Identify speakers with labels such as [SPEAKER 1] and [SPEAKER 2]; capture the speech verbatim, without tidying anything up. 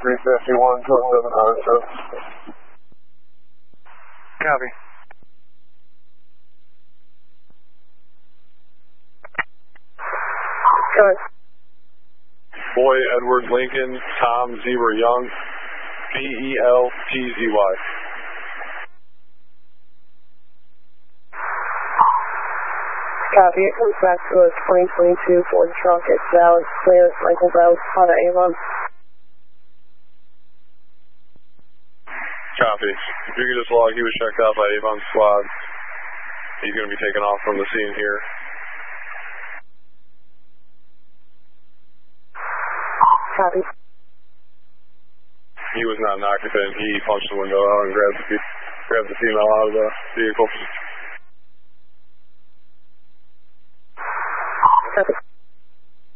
[SPEAKER 1] three fifty-one, two eleven, Honda.
[SPEAKER 2] Copy.
[SPEAKER 3] Go ahead.
[SPEAKER 1] Boy Edward Lincoln, Tom Zebra Young, B E L T Z Y.
[SPEAKER 3] Copy. It comes back to us twenty twenty-two Ford truck. It's valid. Clear. Michael Bell, Honda Avon.
[SPEAKER 1] Copy. If you could just log, he was checked out by Avon Squad. He's going to be taken off from the scene here.
[SPEAKER 3] Copy.
[SPEAKER 1] He was not an occupant. He punched the window out and grabbed the, grabbed the female out of the vehicle.